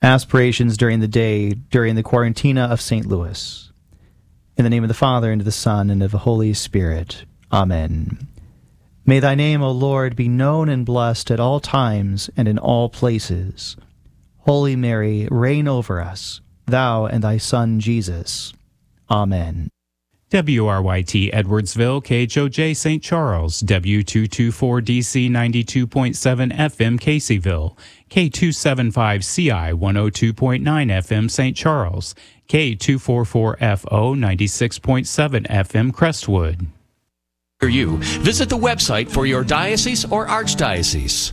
Aspirations during the day, during the Quarantina of St. Louis. In the name of the Father, and of the Son, and of the Holy Spirit. Amen. May thy name, O Lord, be known and blessed at all times and in all places. Holy Mary, reign over us, thou and thy Son Jesus. Amen. WRYT Edwardsville, KHOJ St. Charles, W224DC 92.7 FM Caseyville, K275CI 102.9 FM St. Charles, K244FO 96.7 FM Crestwood. For you, visit the website for your diocese or archdiocese.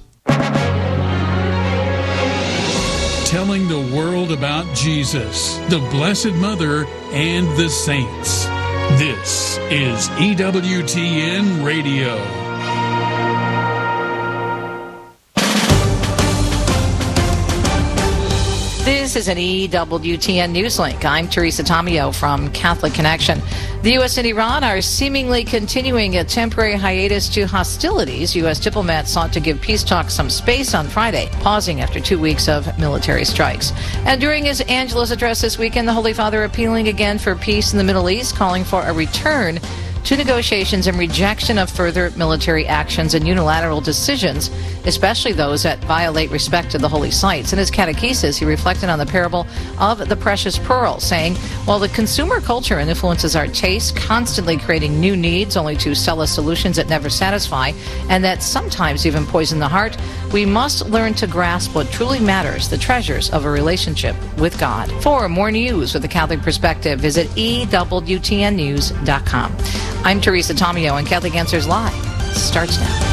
Telling the world about Jesus, the Blessed Mother, and the saints. This is EWTN Radio. This is an EWTN Newslink. I'm Teresa Tomeo from Catholic Connection. The U.S. and Iran are seemingly continuing a temporary hiatus to hostilities. U.S. diplomats sought to give peace talks some space on Friday, pausing after 2 weeks of military strikes. And during his Angelus address this weekend, the Holy Father appealing again for peace in the Middle East, calling for a return to negotiations and rejection of further military actions and unilateral decisions, especially those that violate respect to the holy sites. In his catechesis, he reflected on the parable of the precious pearl, saying, while the consumer culture influences our taste, constantly creating new needs only to sell us solutions that never satisfy, and that sometimes even poison the heart, we must learn to grasp what truly matters, the treasures of a relationship with God. For more news with a Catholic perspective, visit EWTNnews.com. I'm Teresa Tomeo, and Catholic Answers Live starts now.